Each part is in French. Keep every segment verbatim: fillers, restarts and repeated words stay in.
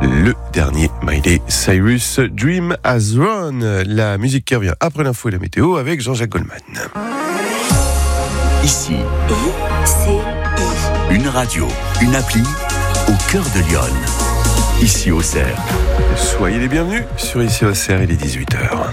le dernier Miley Cyrus, Dream Has Run. La musique qui revient après l'info et la météo avec Jean-Jacques Goldman. Ici, I C I. une radio, une appli au cœur de Lyon. Ici Auxerre. Soyez les bienvenus sur Ici Auxerre, il est dix-huit heures.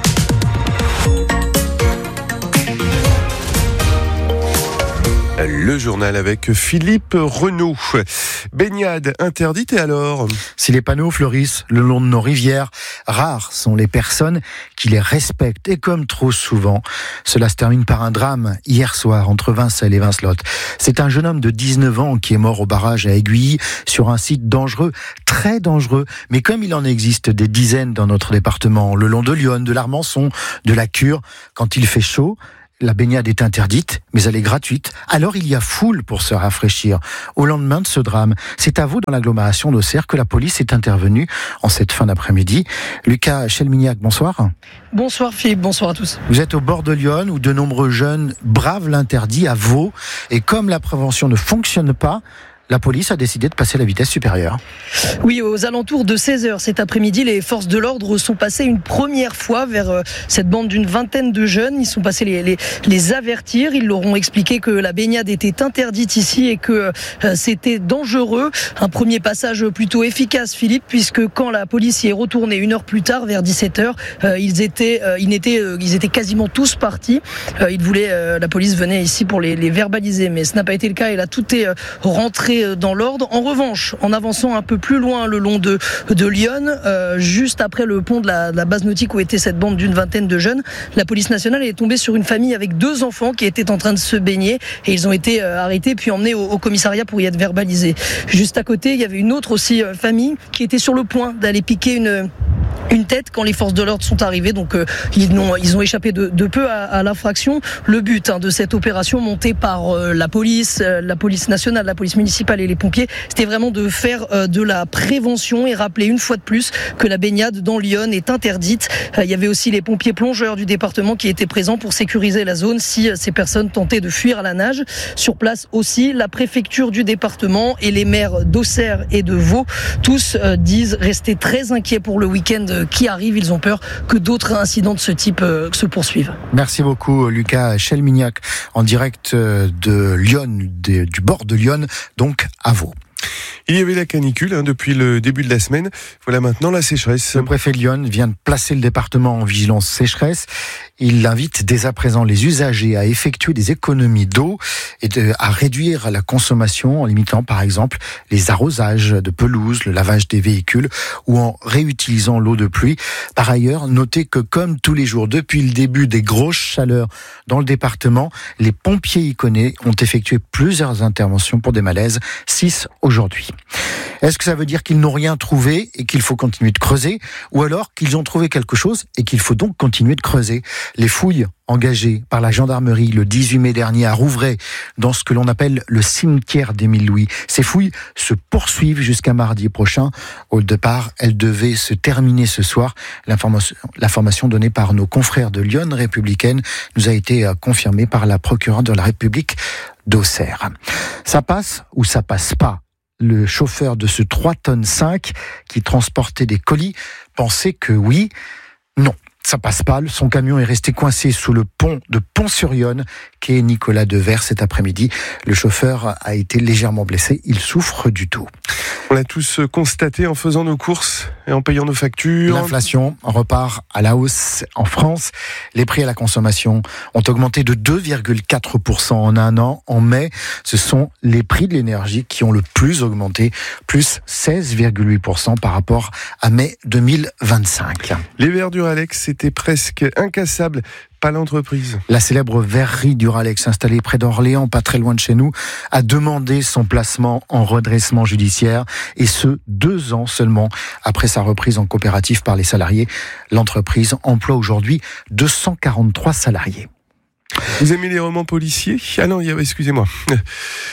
Le journal avec Philippe Renaud. Baignade interdite et alors ? Si les panneaux fleurissent le long de nos rivières, rares sont les personnes qui les respectent. Et comme trop souvent, cela se termine par un drame hier soir entre Vincelles et Vincelotte. C'est un jeune homme de dix-neuf ans qui est mort au barrage à Aiguilly sur un site dangereux, très dangereux. Mais comme il en existe des dizaines dans notre département, le long de Lyon, de l'Armançon, de la Cure, quand il fait chaud, la baignade est interdite, mais elle est gratuite. Alors il y a foule pour se rafraîchir. Au lendemain de ce drame, c'est à vous dans l'agglomération d'Auxerre que la police est intervenue en cette fin d'après-midi. Lucas Chelmignac, bonsoir. Bonsoir Philippe, bonsoir à tous. Vous êtes au bord de Lyon où de nombreux jeunes bravent l'interdit à Vaud. Et comme la prévention ne fonctionne pas, la police a décidé de passer à la vitesse supérieure. Oui, aux alentours de seize heures cet après-midi, les forces de l'ordre sont passées une première fois vers euh, cette bande d'une vingtaine de jeunes. Ils sont passés les, les, les avertir. Ils leur ont expliqué que la baignade était interdite ici et que euh, c'était dangereux. Un premier passage plutôt efficace, Philippe, puisque quand la police y est retournée une heure plus tard, vers dix-sept heures, euh, ils, étaient, euh, ils, étaient, euh, ils étaient quasiment tous partis. Euh, ils voulaient, euh, la police venait ici pour les, les verbaliser, mais ce n'a pas été le cas. Et là, tout est euh, rentré dans l'ordre. En revanche, en avançant un peu plus loin le long de, de Lyon, euh, juste après le pont de la, de la base nautique où était cette bande d'une vingtaine de jeunes, la police nationale est tombée sur une famille avec deux enfants qui étaient en train de se baigner et ils ont été euh, arrêtés puis emmenés au, au commissariat pour y être verbalisés. Juste à côté, il y avait une autre aussi euh, famille qui était sur le point d'aller piquer une une tête quand les forces de l'ordre sont arrivées, donc euh, ils, ont, ils ont échappé de, de peu à, à l'infraction. Le but hein, de cette opération montée par euh, la police, euh, la police nationale, la police municipale et les pompiers, c'était vraiment de faire euh, de la prévention et rappeler une fois de plus que la baignade dans Lyon est interdite. Euh, il y avait aussi les pompiers plongeurs du département qui étaient présents pour sécuriser la zone si euh, ces personnes tentaient de fuir à la nage. Sur place aussi, la préfecture du département et les maires d'Auxerre et de Vaud, tous euh, disent rester très inquiets pour le week-end qui arrive. Ils ont peur que d'autres incidents de ce type euh, se poursuivent. Merci beaucoup Lucas Chelmignac en direct de Lyon, de, du bord de Lyon, donc à Vaud. Il y avait la canicule hein, depuis le début de la semaine. Voilà maintenant la sécheresse. Le préfet de Lyon vient de placer le département en vigilance sécheresse. Il invite dès à présent les usagers à effectuer des économies d'eau et de, à réduire la consommation en limitant par exemple les arrosages de pelouse, le lavage des véhicules ou en réutilisant l'eau de pluie. Par ailleurs, notez que comme tous les jours depuis le début des grosses chaleurs dans le département, les pompiers iconais ont effectué plusieurs interventions pour des malaises, six aujourd'hui. Est-ce que ça veut dire qu'ils n'ont rien trouvé et qu'il faut continuer de creuser, ou alors qu'ils ont trouvé quelque chose et qu'il faut donc continuer de creuser ? Les fouilles engagées par la gendarmerie le dix-huit mai dernier à Rouvray, dans ce que l'on appelle le cimetière d'Émile Louis. Ces fouilles se poursuivent jusqu'à mardi prochain. Au départ, elles devaient se terminer ce soir. L'information, l'information donnée par nos confrères de Lyon Républicaine nous a été confirmée par la procureure de la République d'Auxerre. Ça passe ou ça passe pas ? Le chauffeur de ce trois tonnes cinq qui transportait des colis pensait que oui, non. Ça passe pas, son camion est resté coincé sous le pont de Pont-sur-Yonne, quai Nicolas Devers cet après-midi. Le chauffeur a été légèrement blessé, il souffre du tout. On l'a tous constaté en faisant nos courses et en payant nos factures. L'inflation repart à la hausse en France. Les prix à la consommation ont augmenté de deux virgule quatre pour cent en un an. En mai, ce sont les prix de l'énergie qui ont le plus augmenté, plus seize virgule huit pour cent par rapport à mai deux mille vingt-cinq. Les verres Duralex étaient presque incassables. Pas l'entreprise. La célèbre verrerie Duralex, installée près d'Orléans, pas très loin de chez nous, a demandé son placement en redressement judiciaire, et ce, deux ans seulement après sa reprise en coopérative par les salariés. L'entreprise emploie aujourd'hui deux cent quarante-trois salariés. Vous aimez les romans policiers ? Ah non, excusez-moi.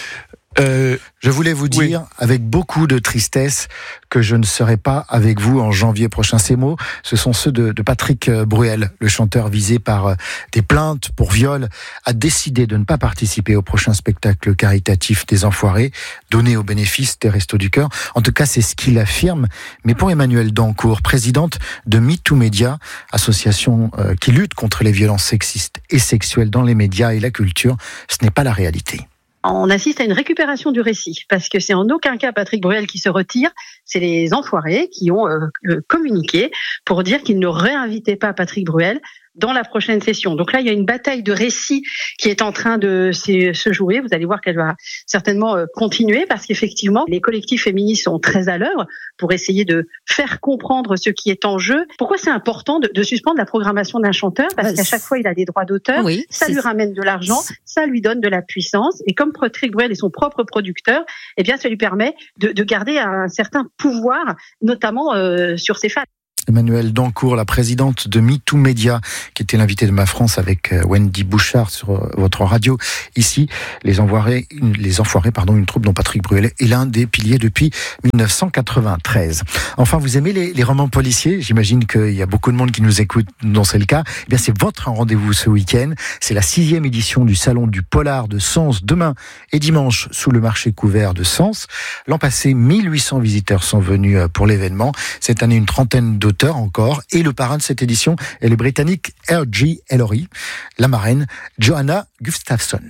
Euh, je voulais vous dire, oui. avec beaucoup de tristesse, que je ne serai pas avec vous en janvier prochain. Ces mots, ce sont ceux de, de Patrick Bruel, le chanteur visé par des plaintes pour viol, a décidé de ne pas participer au prochain spectacle caritatif des Enfoirés, donné au bénéfice des Restos du Cœur. En tout cas, c'est ce qu'il affirme. Mais pour Emmanuelle Dancourt, présidente de MeToo Média, association euh, qui lutte contre les violences sexistes et sexuelles dans les médias et la culture, ce n'est pas la réalité. On assiste à une récupération du récit, parce que c'est en aucun cas Patrick Bruel qui se retire, c'est les Enfoirés qui ont euh, communiqué pour dire qu'ils ne réinvitaient pas Patrick Bruel dans la prochaine session. Donc là, il y a une bataille de récits qui est en train de se jouer. Vous allez voir qu'elle va certainement continuer, parce qu'effectivement, les collectifs féministes sont très à l'œuvre pour essayer de faire comprendre ce qui est en jeu. Pourquoi c'est important de, de suspendre la programmation d'un chanteur ? Parce qu'à chaque fois, il a des droits d'auteur, oui, ça lui ramène de l'argent, ça lui donne de la puissance. Et comme Patrick Bruel est son propre producteur, eh bien, ça lui permet de, de garder un certain pouvoir, notamment euh, sur ses fans. Emmanuelle Dancourt, la présidente de MeToo Média, qui était l'invitée de Ma France avec Wendy Bouchard sur votre radio. Ici, les Enfoirés, les Enfoirés, pardon, une troupe dont Patrick Bruel est l'un des piliers depuis dix-neuf cent quatre-vingt-treize. Enfin, vous aimez les, les romans policiers ? J'imagine qu'il y a beaucoup de monde qui nous écoute, dont c'est le cas. Eh bien, c'est votre rendez-vous ce week-end. C'est la sixième édition du Salon du Polar de Sens, demain et dimanche, sous le marché couvert de Sens. L'an passé, mille huit cents visiteurs sont venus pour l'événement. Cette année, une trentaine d'auteurs encore, et le parrain de cette édition est le Britannique R J Ellory, la marraine Johanna Gustafsson.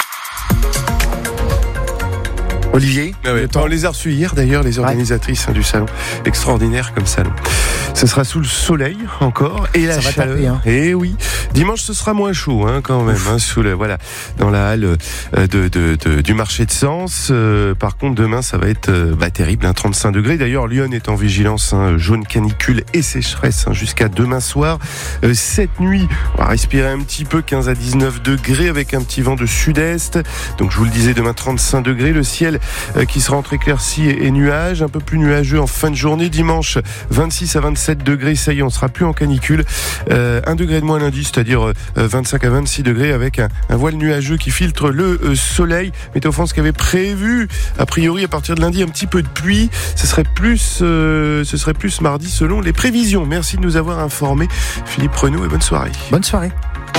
Olivier, ah ouais, on les a reçus hier d'ailleurs, les organisatrices ouais. du salon, extraordinaire comme salon. Ce sera sous le soleil encore et la ça chaleur. Va taper, hein. Et oui, dimanche ce sera moins chaud hein, quand même, hein, sous le voilà, dans la halle euh, de, de, de du marché de Sens. Euh, par contre demain ça va être euh, bah, terrible, hein, trente-cinq degrés. D'ailleurs Lyon est en vigilance hein, jaune canicule et sécheresse hein, jusqu'à demain soir. Euh, cette nuit, on va respirer un petit peu, quinze à dix-neuf degrés avec un petit vent de sud-est. Donc je vous le disais, demain trente-cinq degrés, le ciel euh, qui sera entre éclaircies et, et nuages, un peu plus nuageux en fin de journée. Dimanche vingt-six à vingt-sept degrés, ça y est, on sera plus en canicule. Euh, un degré de moins lundi, c'est-à-dire euh, vingt-cinq à vingt-six degrés avec un, un voile nuageux qui filtre le euh, soleil. Météo France qui avait prévu, a priori, à partir de lundi, un petit peu de pluie. Ce serait plus, euh, ce serait plus mardi selon les prévisions. Merci de nous avoir informés, Philippe Renaud, et bonne soirée. Bonne soirée.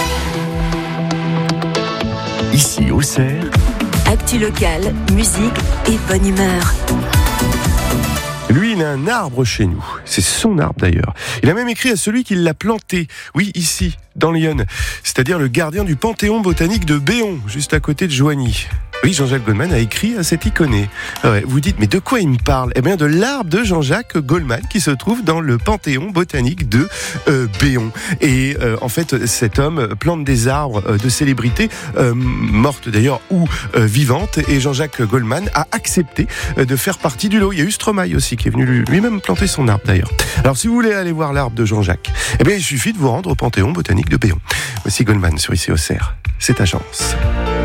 Ici, Auxerre. Actu locale, musique et bonne humeur. Lui, il a un arbre chez nous. C'est son arbre d'ailleurs. Il a même écrit à celui qui l'a planté. Oui, ici, dans Lyon. C'est-à-dire le gardien du Panthéon botanique de Béon, juste à côté de Joigny. Oui, Jean-Jacques Goldman a écrit à cet iconé. Ouais, vous dites, mais de quoi il me parle ? Eh bien, de l'arbre de Jean-Jacques Goldman qui se trouve dans le Panthéon botanique de euh, Béon. Et euh, en fait, cet homme plante des arbres euh, de célébrités, euh, mortes d'ailleurs ou euh, vivantes. Et Jean-Jacques Goldman a accepté euh, de faire partie du lot. Il y a eu Stromae aussi qui est venu lui-même planter son arbre d'ailleurs. Alors, si vous voulez aller voir l'arbre de Jean-Jacques, eh bien, il suffit de vous rendre au Panthéon botanique de Béon. Voici Goldman sur Ici Auxerre. Cette agence.